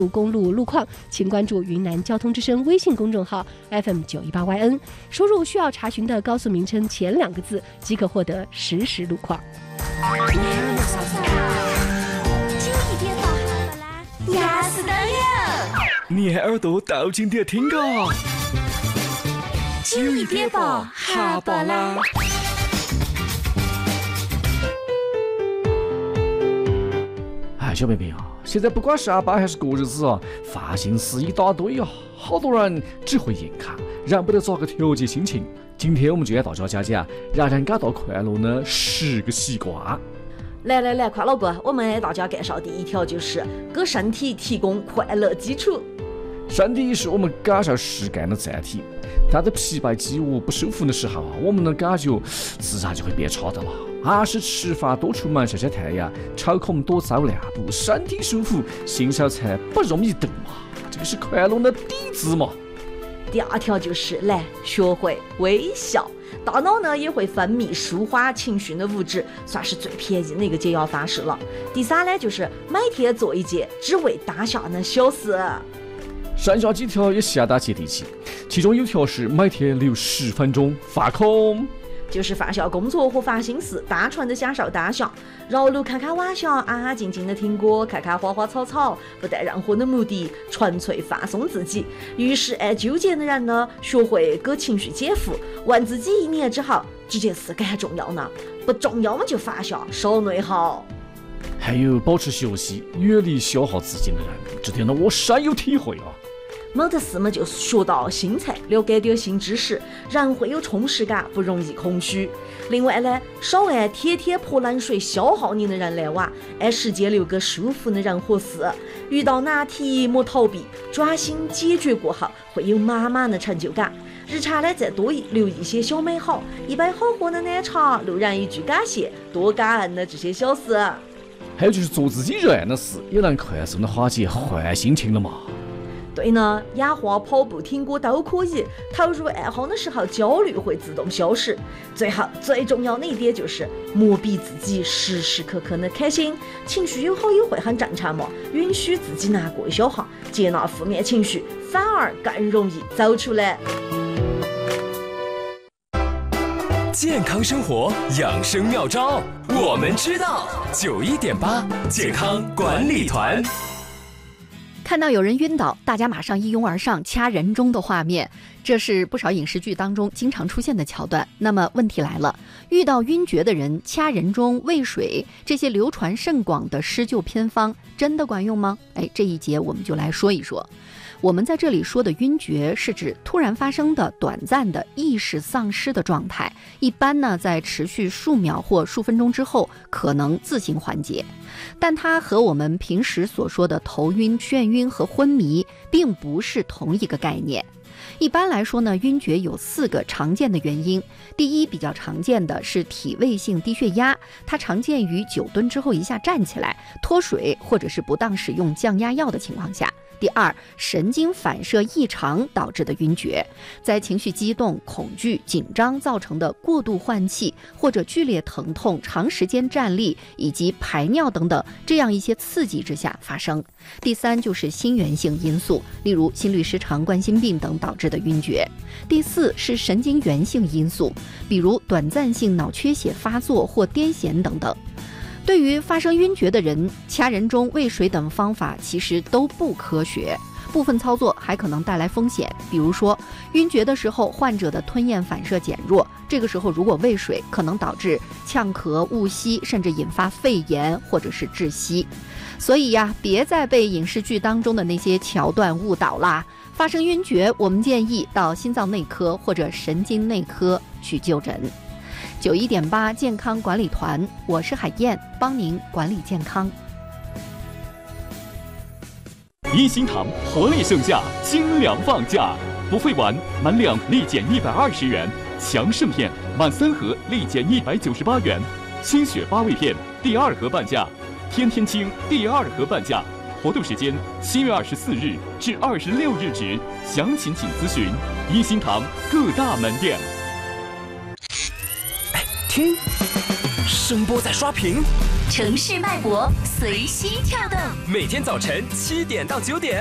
公路路况，请关注云南交通之声微信公众号 FM918YN， 输入需要查询的高速名称前2个字，即可获得实时路况。 压死的人， 你耳朵倒进点听嘎 918哈巴拉。 小妹妹啊，现在不管是阿爸还是过日子啊，烦心事一大堆啊，好多人只会眼看，然不得咋个调节心情。今天我们就给大家讲讲让人感到快乐的10个习惯。 来，快乐哥，我们给大家介绍第一条，就是给身体提供快乐基础。 身体是我们感受实感的载体，当在疲惫饥饿不舒服的时候啊，我们的感觉自然就会变差的了。还是吃饭多出门晒晒太阳，抽空多走两步，身体舒服，心手才不容易动嘛。这个是快乐的底子嘛。 第2条就是来学会微笑，大脑呢也会分泌抒发情绪的物质，算是最便宜的一个解压方式了。第3呢就是每天做一件只为当下的小事。 剩下几条也相当接地气，其中有条是每天留10分钟放空， 就是放下工作和烦心事，单纯的享受当下，绕路开开玩笑，安安静静的听歌，看看花花草草，不带任何的目的，纯粹放松自己。于是爱纠结的人呢，学会给情绪减负，问自己1年之后这件事该重要呢？不重要嘛就放下，少内耗。 还有保持休息，远离消耗自己的人，这点呢我深有体会啊。 没得事嘛就学到新菜，了解点新知识，人会有充实感，不容易空虚。另外呢，少按天天泼冷水消耗你的人来往，按时间留给舒服的人和事。遇到难题莫逃避，专心解决过后，会有满满的成就感。日常呢再多留一些小美好，一杯好喝的奶茶，路人一句感谢，多感恩的这些小事。 还有就是做自己热爱的事，也能快速的化解坏心情了嘛。 对呢，养花、跑步、听歌都可以。投入爱好的时候，焦虑会自动消失。最后，最重要的一点就是莫逼自己时时刻刻的开心，情绪有好有坏很正常嘛，允许自己难过一小下，接纳负面情绪，反而更容易走出来。 健康生活养生妙招，我们知道。91.8健康管理团。 看到有人晕倒，大家马上一拥而上掐人中的画面，这是不少影视剧当中经常出现的桥段。那么问题来了，遇到晕厥的人，掐人中、喂水这些流传甚广的施救偏方真的管用吗？这一节我们就来说一说。我们在这里说的晕厥是指突然发生的短暂的意识丧失的状态，一般呢在持续数秒或数分钟之后可能自行缓解，但它和我们平时所说的头晕、眩晕和昏迷并不是同一个概念。一般来说呢，晕厥有4个常见的原因。第一，比较常见的是体位性低血压，它常见于久蹲之后一下站起来、脱水或者是不当使用降压药的情况下。第二，神经反射异常导致的晕厥，在情绪激动、恐惧、紧张造成的过度换气或者剧烈疼痛、长时间站立以及排尿等等这样一些刺激之下发生。第三，就是心源性因素，例如心律失常、冠心病等导致的晕厥。第四是神经源性因素，比如短暂性脑缺血发作或癫痫等等。对于发生晕厥的人，掐人中、喂水等方法其实都不科学，部分操作还可能带来风险。比如说，晕厥的时候，患者的吞咽反射减弱，这个时候如果喂水，可能导致呛咳、误吸，甚至引发肺炎或者是窒息。所以呀，别再被影视剧当中的那些桥段误导啦。发生晕厥，我们建议到心脏内科或者神经内科去就诊。91.8健康管理团，我是海燕，帮您管理健康。 一心堂活力盛夏，精粮放假，不费完满2立减120元，强盛片满3盒立减198元，清血8味片第2盒半价，天天清第2盒半价。活动时间7月24日至26日止，详情请咨询一心堂各大门店。 听，是声波在刷屏， 城市脉搏随心跳动。 每天早晨7点到9点。